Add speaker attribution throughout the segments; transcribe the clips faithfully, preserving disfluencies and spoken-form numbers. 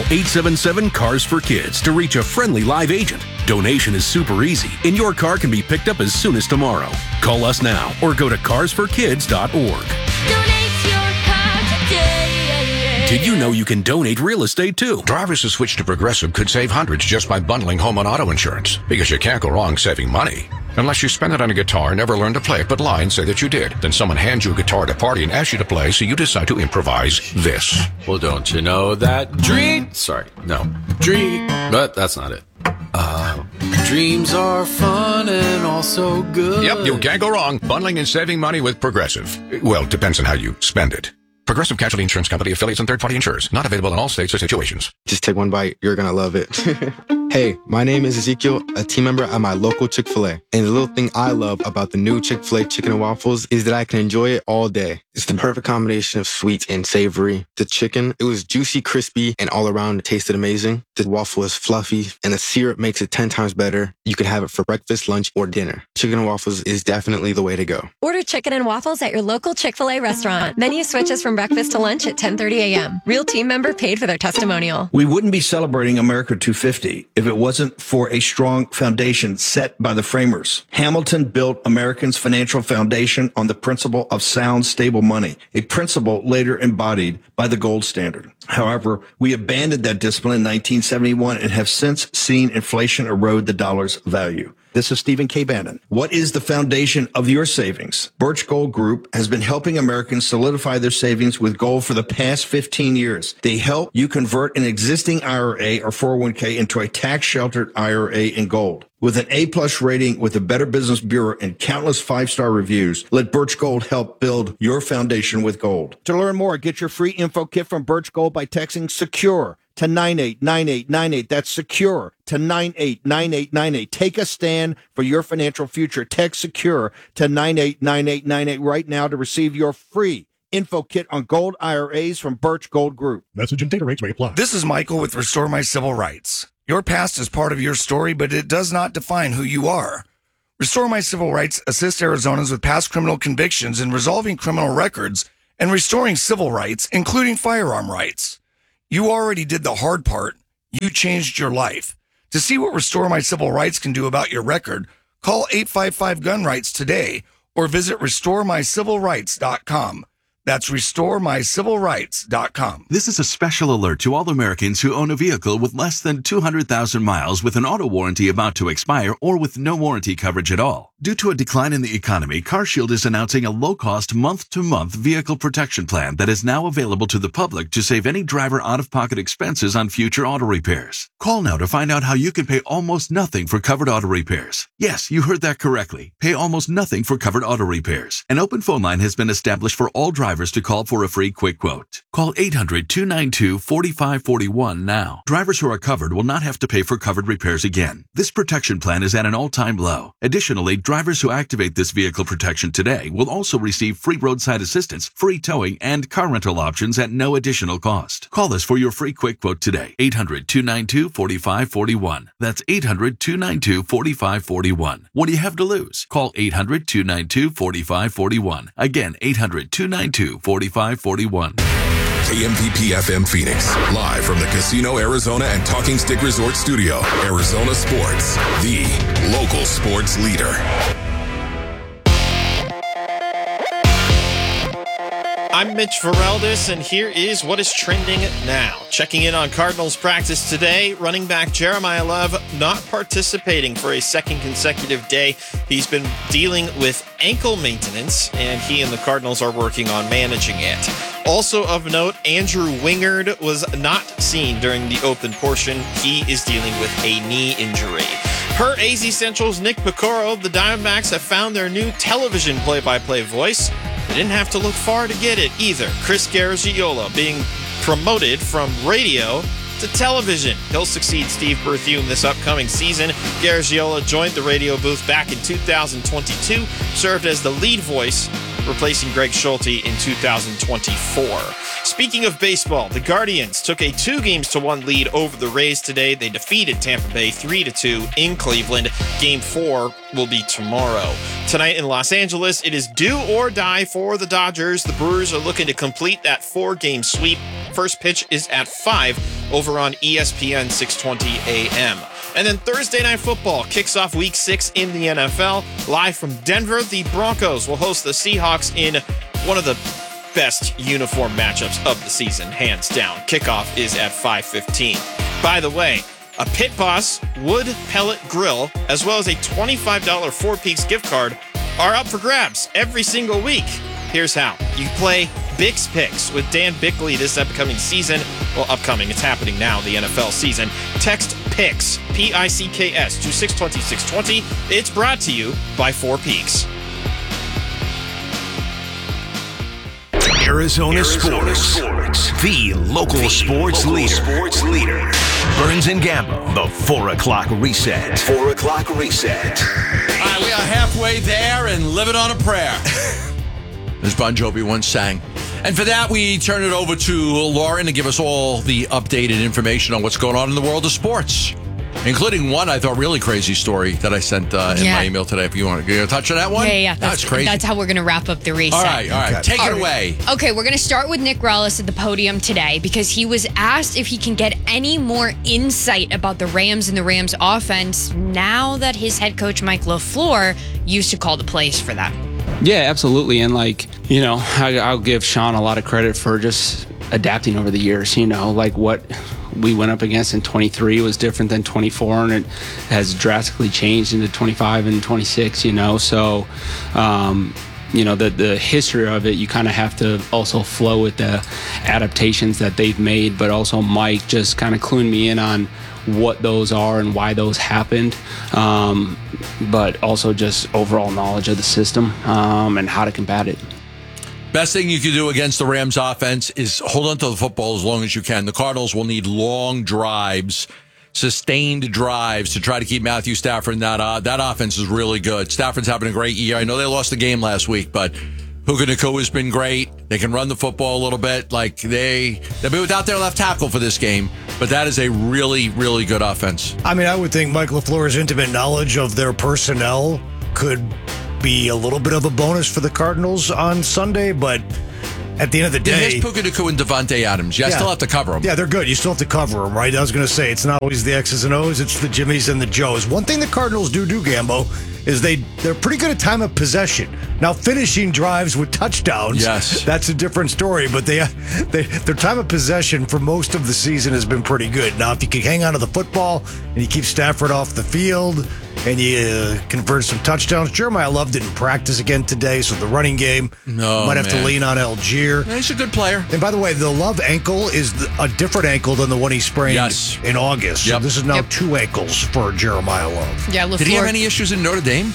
Speaker 1: Call eight seven seven, C A R S for Kids to reach a friendly live agent. Donation is super easy, and your car can be picked up as soon as tomorrow. Call us now or go to cars for kids dot org.
Speaker 2: Donate your car today.
Speaker 1: Did you know you can donate real estate too?
Speaker 3: Drivers who switch to Progressive could save hundreds just by bundling home and auto insurance, because you can't go wrong saving money. Unless you spend it on a guitar and never learn to play it but lie and say that you did. Then someone hands you a guitar at a party and asks you to play, so you decide to improvise this.
Speaker 4: Well, don't you know that dream... Sorry, no. Dream... But that's not it. Uh, dreams are fun and also good.
Speaker 3: Yep, you can't go wrong bundling and saving money with Progressive. Well, depends on how you spend it. Progressive Casualty Insurance Company, affiliates, and third-party insurers. Not available in all states or situations.
Speaker 5: Just take one bite. You're going to love it. Hey, my name is Ezekiel, a team member at my local Chick-fil-A. And the little thing I love about the new Chick-fil-A chicken and waffles is that I can enjoy it all day. It's the perfect combination of sweet and savory. The chicken, it was juicy, crispy, and all around it tasted amazing. The waffle is fluffy, and the syrup makes it ten times better. You can have it for breakfast, lunch, or dinner. Chicken and waffles is definitely the way to go.
Speaker 6: Order chicken and waffles at your local Chick-fil-A restaurant. Menu switches from breakfast to lunch at ten thirty a.m. Real team member paid for their testimonial.
Speaker 7: We wouldn't be celebrating America two fifty if it wasn't for a strong foundation set by the framers. Hamilton built Americans' financial foundation on the principle of sound, stable money, a principle later embodied by the gold standard. However, we abandoned that discipline in nineteen seventy-one and have since seen inflation erode the dollar's value. This is Stephen K. Bannon. What is the foundation of your savings? Birch Gold Group has been helping Americans solidify their savings with gold for the past fifteen years. They help you convert an existing I R A or four oh one k into a tax-sheltered I R A in gold. With an A-plus rating with the Better Business Bureau and countless five-star reviews, let Birch Gold help build your foundation with gold. To learn more, get your free info kit from Birch Gold by texting SECURE to nine eight nine eight nine eight. That's SECURE to nine eight nine eight nine eight. Take a stand for your financial future. Text SECURE to nine eight nine eight nine eight right now to receive your free info kit on gold I R As from Birch Gold Group.
Speaker 8: Message and data rates may apply.
Speaker 9: This is Michael with Restore My Civil Rights. Your past is part of your story, but it does not define who you are. Restore My Civil Rights assists Arizonans with past criminal convictions in resolving criminal records and restoring civil rights, including firearm rights. You already did the hard part. You changed your life. To see what Restore My Civil Rights can do about your record, call eight five five gun rights today or visit restore my civil rights dot com. That's restore my civil rights dot com.
Speaker 10: This is a special alert to all Americans who own a vehicle with less than two hundred thousand miles with an auto warranty about to expire or with no warranty coverage at all. Due to a decline in the economy, CarShield is announcing a low-cost month-to-month vehicle protection plan that is now available to the public to save any driver out-of-pocket expenses on future auto repairs. Call now to find out how you can pay almost nothing for covered auto repairs. Yes, you heard that correctly. Pay almost nothing for covered auto repairs. An open phone line has been established for all drivers to call for a free quick quote. Call eight hundred two nine two four five four one now. Drivers who are covered will not have to pay for covered repairs again. This protection plan is at an all-time low. Additionally, drivers who activate this vehicle protection today will also receive free roadside assistance, free towing, and car rental options at no additional cost. Call us for your free quick quote today. eight hundred two nine two four five four one. That's eight hundred two nine two four five four one. What do you have to lose? Call eight hundred two nine two four five four one. Again, eight hundred two nine two four five four one.
Speaker 1: K M P P F M Phoenix, live from the Casino Arizona and Talking Stick Resort Studio. Arizona Sports, the local sports leader.
Speaker 11: I'm Mitch Vareldis, and here is what is trending now. Checking in on Cardinals practice today, running back Jeremiah Love not participating for a second consecutive day. He's been dealing with ankle maintenance, and he and the Cardinals are working on managing it. Also of note, Andrew Wingard was not seen during the open portion. He is dealing with a knee injury. Per A Z Central's Nick Piccolo, the Diamondbacks have found their new television play-by-play voice. They didn't have to look far to get it either. Chris Garagiola being promoted from radio to television. He'll succeed Steve Berthiaume this upcoming season. Garagiola joined the radio booth back in two thousand twenty-two, served as the lead voice, replacing Greg Schulte in two thousand twenty-four. Speaking of baseball, the Guardians took a two games to one lead over the Rays today. They defeated Tampa Bay three to two in Cleveland. Game four will be tomorrow. Tonight in Los Angeles, it is do or die for the Dodgers. The Brewers are looking to complete that four-game sweep. First pitch is at five over on E S P N six twenty A M. And then Thursday Night Football kicks off week six in the N F L. Live from Denver, the Broncos will host the Seahawks in one of the best uniform matchups of the season, hands down. Kickoff is at five fifteen. By the way, a Pit Boss Wood Pellet Grill, as well as a twenty-five dollars Four Peaks gift card, are up for grabs every single week. Here's how. You play Bix Picks with Dan Bickley this upcoming season. Well, upcoming. It's happening now, the N F L season. Text PICKS, P I C K S, to six twenty, six twenty. It's brought to you by Four Peaks.
Speaker 8: Arizona, Arizona Sports, Sports, the local, the sports, local leader. sports leader. Burns and Gambo, the four o'clock reset. Four o'clock reset.
Speaker 12: All right, we are halfway there and living on a prayer, as Bon Jovi once sang. And for that, we turn it over to Lauren to give us all the updated information on what's going on in the world of sports, including one I thought really crazy story that I sent uh, in
Speaker 13: Yeah.
Speaker 12: my email today. If you want to touch on that one,
Speaker 13: Yeah, yeah.
Speaker 12: that's crazy.
Speaker 13: That's how we're going to wrap up the reset.
Speaker 12: All right, all right. Take
Speaker 13: All
Speaker 12: it
Speaker 13: right.
Speaker 12: away.
Speaker 13: Okay, we're going to start with Nick Rallis at the podium today because he was asked if he can get any more insight about the Rams and the Rams offense now that his head coach, Mike LaFleur, used to call the plays for them.
Speaker 14: Yeah, absolutely. And like, you know, I, I'll give Sean a lot of credit for just adapting over the years, you know, like what we went up against in twenty-three was different than twenty-four, and it has drastically changed into twenty-five and twenty-six, you know. So, um, you know, the the history of it, you kind of have to also flow with the adaptations that they've made, but also Mike just kind of cluing me in on what those are and why those happened, um, but also just overall knowledge of the system um, and how to combat it.
Speaker 12: Best thing you can do against the Rams offense is hold on to the football as long as you can. The Cardinals will need long drives, sustained drives to try to keep Matthew Stafford in that. Uh, that offense is really good. Stafford's having a great year. I know they lost the game last week, but Puka Nacua has been great. They can run the football a little bit. Like they, they'll be without their left tackle for this game, but that is a really, really good offense.
Speaker 9: I mean, I would think Mike LaFleur's intimate knowledge of their personnel could be a little bit of a bonus for the Cardinals on Sunday, but at the end of the day,
Speaker 12: Here's Puka Nacua and Devontae Adams. You
Speaker 9: Yeah.
Speaker 12: still have to cover them.
Speaker 9: Yeah, they're good. You still have to cover them, right? I was going to say, it's not always the X's and O's, it's the Jimmies and the Joes. One thing the Cardinals do do, Gambo, is they, they're pretty good at time of possession. Now, finishing drives with touchdowns,
Speaker 12: Yes.
Speaker 9: that's a different story, but they, they their time of possession for most of the season has been pretty good. Now, if you can hang on to the football and you keep Stafford off the field and you uh, convert some touchdowns, Jeremiah Love didn't practice again today, so the running game
Speaker 12: No,
Speaker 9: might have
Speaker 12: man.
Speaker 9: to lean on Algier.
Speaker 12: He's a good player.
Speaker 9: And by the way, the Love ankle is the, a different ankle than the one he sprained
Speaker 12: Yes.
Speaker 9: in August.
Speaker 12: Yep.
Speaker 9: So this is now
Speaker 13: Yep.
Speaker 9: two ankles for Jeremiah Love.
Speaker 13: Yeah, LaFleur.
Speaker 12: Did he have any issues in Notre Dame?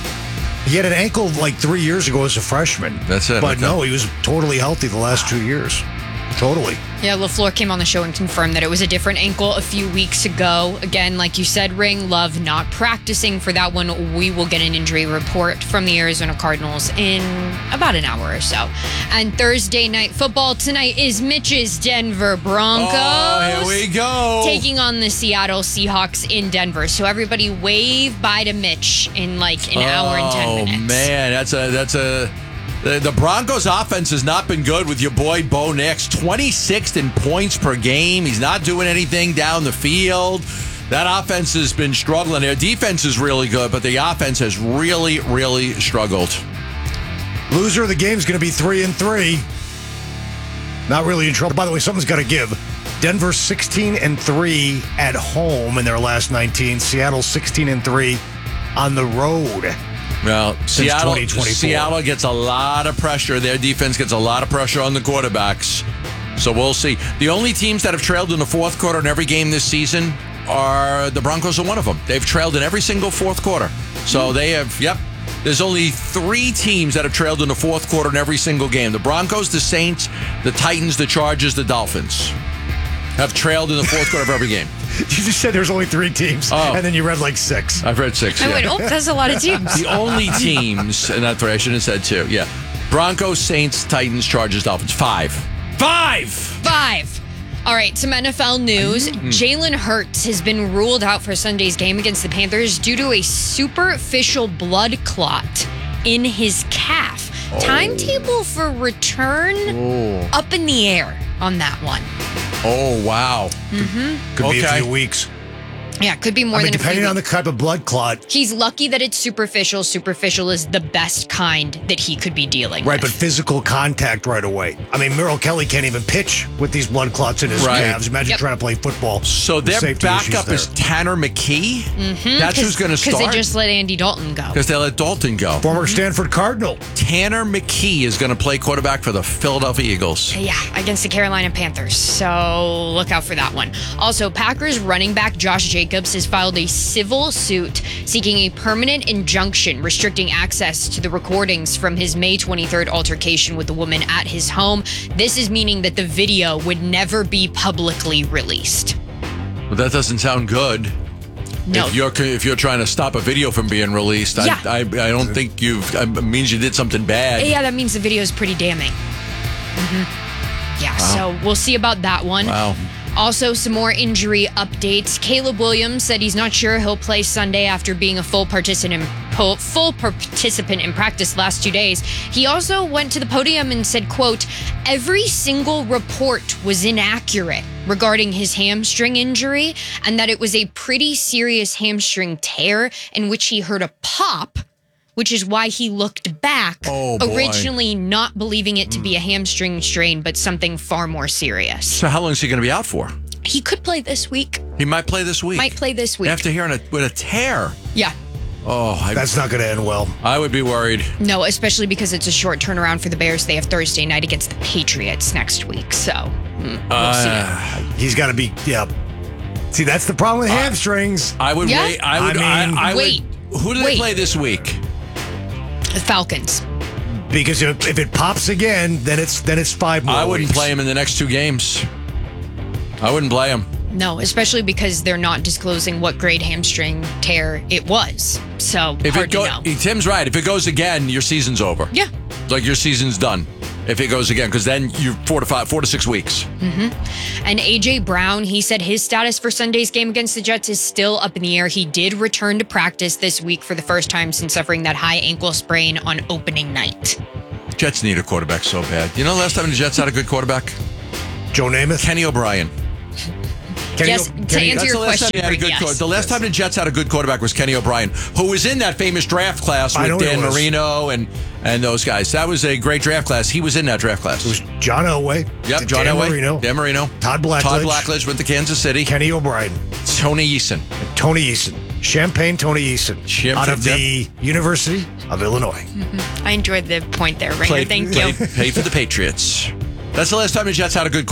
Speaker 9: He had an ankle like three years ago as a freshman.
Speaker 12: That's it,
Speaker 9: But
Speaker 12: okay.
Speaker 9: no, he was totally healthy the last two years. Totally.
Speaker 13: Yeah, LaFleur came on the show and confirmed that it was a different ankle a few weeks ago. Again, like you said, Ring, Love not practicing for that one. We will get an injury report from the Arizona Cardinals in about an hour or so. And Thursday night football tonight is Mitch's Denver Broncos.
Speaker 12: Oh, here we go.
Speaker 13: Taking on the Seattle Seahawks in Denver. So everybody wave bye to Mitch in like an hour and ten minutes.
Speaker 12: Oh, man, that's a that's a the, the Broncos offense has not been good with your boy Bo Nix. twenty-sixth in points per game. He's not doing anything down the field. That offense has been struggling. Their defense is really good, but the offense has really, really struggled.
Speaker 9: Loser of the game is going to be three and three. Not really in trouble. By the way, something's got to give. Denver sixteen and three at home in their last nineteen. Seattle sixteen and three on the road.
Speaker 12: Well,
Speaker 9: Since
Speaker 12: Seattle,
Speaker 9: twenty twenty-four.
Speaker 12: Seattle gets a lot of pressure. Their defense gets a lot of pressure on the quarterbacks. So we'll see. The only teams that have trailed in the fourth quarter in every game this season are the Broncos are one of them. They've trailed in every single fourth quarter. So they have, yep. There's only three teams that have trailed in the fourth quarter in every single game. The Broncos, the Saints, the Titans, the Chargers, the Dolphins have trailed in the fourth quarter of every game.
Speaker 9: You just said there's only three teams,
Speaker 12: Oh.
Speaker 9: and then you read like six.
Speaker 12: I've read six.
Speaker 13: I
Speaker 12: yeah.
Speaker 13: went, oh, that's a lot of teams.
Speaker 12: The only teams, and that's what I shouldn't have said two. Yeah. Broncos, Saints, Titans, Chargers, Dolphins. Five. Five!
Speaker 13: Five. All right, some N F L news. Jalen Hurts has been ruled out for Sunday's game against the Panthers due to a superficial blood clot in his calf.
Speaker 12: Oh.
Speaker 13: Timetable for return
Speaker 12: Oh.
Speaker 13: up in the air on that one.
Speaker 12: Oh, wow.
Speaker 13: Mm-hmm.
Speaker 9: Could be
Speaker 12: Okay.
Speaker 9: a few weeks.
Speaker 13: Yeah, could be more
Speaker 9: I mean,
Speaker 13: than a few
Speaker 9: depending on the
Speaker 13: weeks.
Speaker 9: type of blood clot.
Speaker 13: He's lucky that it's superficial. Superficial is the best kind that he could be dealing
Speaker 9: Right,
Speaker 13: with.
Speaker 9: but physical contact right away. I mean, Merrill Kelly can't even pitch with these blood clots in his
Speaker 12: Right.
Speaker 9: calves. Imagine
Speaker 13: Yep.
Speaker 9: trying to play football.
Speaker 12: So
Speaker 9: The
Speaker 12: their
Speaker 9: safety issues
Speaker 12: backup
Speaker 9: there.
Speaker 12: is Tanner McKee?
Speaker 13: Mhm,
Speaker 12: That's who's
Speaker 13: 'cause-
Speaker 12: going to start?
Speaker 13: Because they just let Andy Dalton go.
Speaker 12: Because they let Dalton go.
Speaker 9: Former Stanford Cardinal.
Speaker 12: Tanner McKee is going to play quarterback for the Philadelphia Eagles.
Speaker 13: Yeah, against the Carolina Panthers. So look out for that one. Also, Packers running back Josh Jacobs has filed a civil suit seeking a permanent injunction restricting access to the recordings from his May twenty-third altercation with the woman at his home. This is meaning that the video would never be publicly released.
Speaker 12: But that doesn't sound good.
Speaker 13: No.
Speaker 12: If you're if you're trying to stop a video from being released,
Speaker 13: Yeah.
Speaker 12: I, I I don't think you've. It means you did something bad.
Speaker 13: Yeah, that means the video is pretty damning. hmm Yeah,
Speaker 12: Wow.
Speaker 13: so we'll see about that one.
Speaker 12: Wow.
Speaker 13: Also, some more injury updates. Caleb Williams said he's not sure he'll play Sunday after being a full participant full participant in practice last two days. He also went to the podium and said, quote, "Every single report was inaccurate regarding his hamstring injury and that it was a pretty serious hamstring tear in which he heard a pop, which is why he looked back,
Speaker 12: Oh, boy.
Speaker 13: originally not believing it to be a hamstring strain, but something far more serious."
Speaker 12: So how long is he going to be out for?
Speaker 13: He could play this week.
Speaker 12: He might play this week.
Speaker 13: Might play this week.
Speaker 12: After hearing a with a tear.
Speaker 13: Yeah.
Speaker 12: Oh, I,
Speaker 9: That's not going to end well.
Speaker 12: I would be worried.
Speaker 13: No, especially because it's a short turnaround for the Bears. They have Thursday night against the Patriots next week. So mm, we'll
Speaker 12: Uh,
Speaker 13: see.
Speaker 9: He's got to be, yeah. See, that's the problem with hamstrings.
Speaker 12: I would
Speaker 13: Yeah?
Speaker 12: wait. I would.
Speaker 9: I
Speaker 12: I,
Speaker 9: mean-
Speaker 12: I
Speaker 13: Wait.
Speaker 12: would. Who do they
Speaker 13: Wait.
Speaker 12: play this week?
Speaker 13: The Falcons.
Speaker 9: Because if, if it pops again, then it's then it's five more
Speaker 12: I wouldn't
Speaker 9: weeks.
Speaker 12: play him in the next two games. I wouldn't play him.
Speaker 13: No, especially because they're not disclosing what grade hamstring tear it was. So
Speaker 12: If
Speaker 13: hard
Speaker 12: it go,
Speaker 13: to know.
Speaker 12: Tim's right. If it goes again, your season's over.
Speaker 13: Yeah.
Speaker 12: Like your season's done. If it goes again, because then you're four to five, four to six weeks.
Speaker 13: hmm And A J Brown, he said his status for Sunday's game against the Jets is still up in the air. He did return to practice this week for the first time since suffering that high ankle sprain on opening night.
Speaker 12: Jets need a quarterback so bad. You know, the last time the Jets had a good quarterback,
Speaker 9: Joe Namath,
Speaker 12: Kenny O'Brien.
Speaker 9: Kenny
Speaker 13: Yes,
Speaker 9: O-
Speaker 13: to
Speaker 9: Kenny-
Speaker 13: answer
Speaker 12: That's
Speaker 13: your
Speaker 12: the last time
Speaker 13: question,
Speaker 12: they had a
Speaker 13: Rick,
Speaker 12: good
Speaker 13: yes.
Speaker 12: quar- The last time the Jets had a good quarterback was Kenny O'Brien, who was in that famous draft class
Speaker 9: I
Speaker 12: with
Speaker 9: know he
Speaker 12: Dan
Speaker 9: was.
Speaker 12: Marino and and those guys. That was a great draft class. He was in that draft class.
Speaker 9: It was John Elway.
Speaker 12: Yep, John
Speaker 9: Dan
Speaker 12: Elway,
Speaker 9: Marino,
Speaker 12: Dan Marino,
Speaker 9: Todd Blackledge,
Speaker 12: Todd Blackledge went to Kansas City,
Speaker 9: Kenny O'Brien,
Speaker 12: Tony Eason.
Speaker 9: Tony Eason, Champagne Tony Eason,
Speaker 12: Champagne-
Speaker 9: out of the University of Illinois.
Speaker 13: I enjoyed the point there, Ringer.
Speaker 12: Played-
Speaker 13: Thank
Speaker 12: played-
Speaker 13: you.
Speaker 12: Paid for the Patriots. That's the last time the Jets had a good